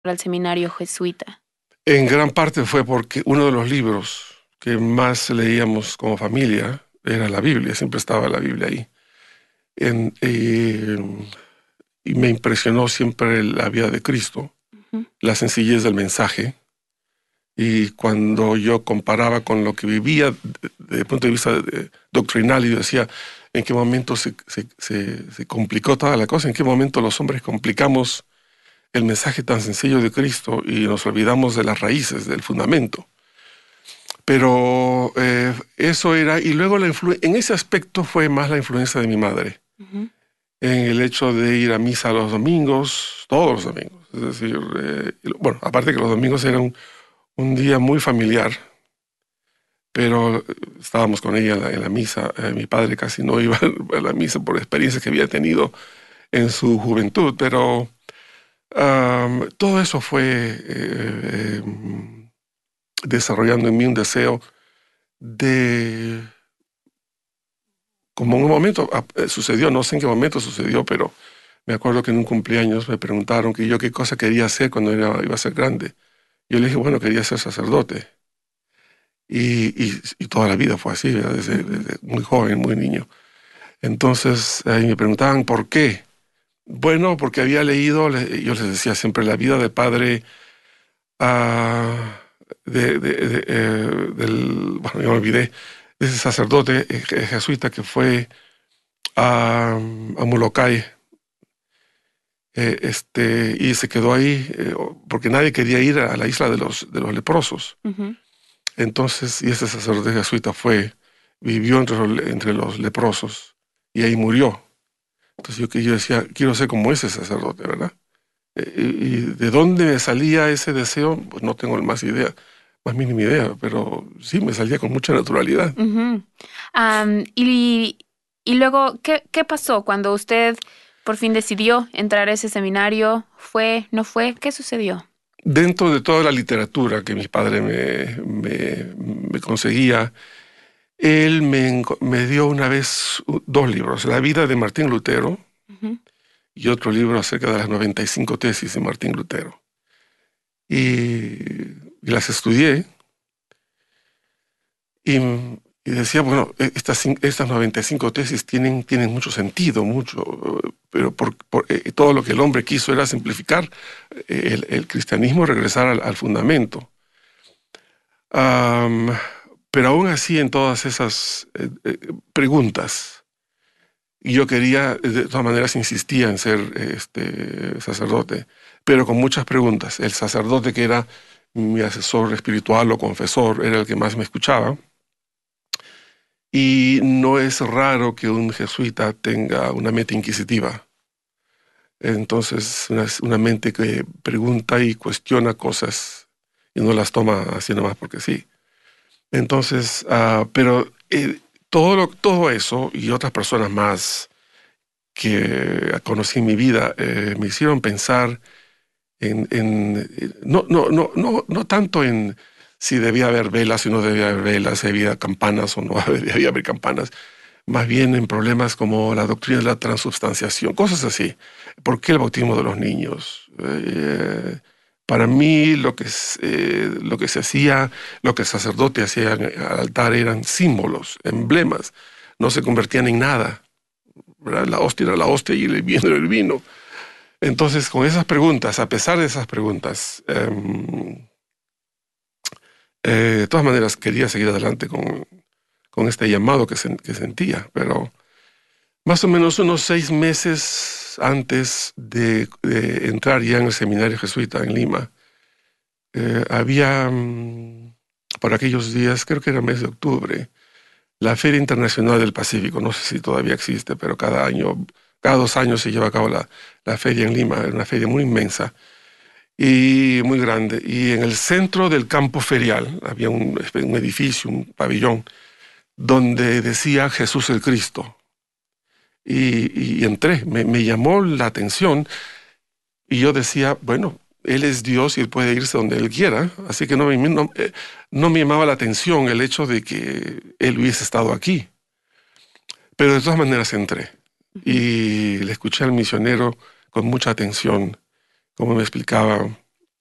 al seminario jesuita? En gran parte fue porque uno de los libros que más leíamos como familia era la Biblia, siempre estaba la Biblia ahí. En- eh, y me impresionó siempre la vida de Cristo, Ujú. la sencillez del mensaje. Y cuando yo comparaba con lo que vivía desde el punto de vista doctrinal, y decía, ¿en qué momento se complicó toda la cosa? ¿En qué momento los hombres complicamos el mensaje tan sencillo de Cristo y nos olvidamos de las raíces, del fundamento? Pero eso era, y luego en ese aspecto fue más la influencia de mi madre, Ujú. en el hecho de ir a misa los domingos, todos los domingos. Es decir, bueno, aparte que los domingos eran un día muy familiar, pero estábamos con ella en la misa. Mi padre casi no iba a la misa por experiencias que había tenido en su juventud, pero todo eso fue desarrollando en mí un deseo de, como en un momento sucedió, no sé en qué momento sucedió, pero me acuerdo que en un cumpleaños me preguntaron que yo qué cosa quería hacer cuando iba a ser grande. Yo le dije, bueno, quería ser sacerdote. Y toda la vida fue así, ¿verdad? Ujú. Desde muy joven, muy niño. Entonces ahí me preguntaban por qué. Bueno, porque había leído, yo les decía siempre, la vida del padre ah, bueno, yo me olvidé, de ese sacerdote jesuita que fue a Molokai, y se quedó ahí porque nadie quería ir a la isla de los leprosos. Ujú. Entonces, y ese sacerdote jesuita vivió entre los leprosos y ahí murió. Entonces yo decía, quiero ser como ese sacerdote, ¿verdad? Y de dónde me salía ese deseo, pues no tengo más mínima idea, pero sí me salía con mucha naturalidad. Ujú. Am, y, y luego, ¿qué pasó cuando usted por fin decidió entrar a ese seminario? ¿Fue, no fue? ¿Qué sucedió? Dentro de toda la literatura que mi padre me conseguía, él me dio una vez dos libros, La vida de Martín Lutero Ujú. y otro libro acerca de las 95 tesis de Martín Lutero. Y las estudié y decía, bueno, estas 95 tesis tienen mucho sentido, pero todo lo que el hombre quiso era simplificar el cristianismo, regresar al fundamento. Am, pero aún así, en todas esas preguntas, y yo quería, de todas maneras, insistía en ser sacerdote, pero con muchas preguntas. El sacerdote que era mi asesor espiritual o confesor era el que más me escuchaba. Y no es raro que un jesuita tenga una mente inquisitiva. Entonces, una mente que pregunta y cuestiona cosas y no las toma así nomás porque sí. Entonces, pero todo eso y otras personas más que conocí en mi vida me hicieron pensar no tanto en si debía haber velas, si no debía haber velas, si había campanas o no debía haber campanas, más bien en problemas como la doctrina de la transubstanciación, cosas así. ¿Por qué el bautismo de los niños? Para mí lo que se hacía, lo que el sacerdote hacía al altar eran símbolos, emblemas, no se convertían en nada, ¿verdad? La hostia era la hostia y el vino era el vino. Entonces, con esas preguntas, a pesar de esas preguntas, de todas maneras quería seguir adelante con este llamado que sentía, pero más o menos unos 6 meses antes de entrar ya en el seminario jesuita en Lima, había, por aquellos días, creo que era mes de octubre, la Feria Internacional del Pacífico. No sé si todavía existe, pero cada 2 años se lleva a cabo la feria en Lima. Era una feria muy inmensa y muy grande. Y en el centro del campo ferial había un edificio, un pabellón, donde decía Jesús el Cristo. Y entré, me llamó la atención y yo decía, bueno, Él es Dios y Él puede irse donde Él quiera, así que no me llamaba la atención el hecho de que Él hubiese estado aquí. Pero de todas maneras entré Ujú. y le escuché al misionero con mucha atención, cómo me explicaba.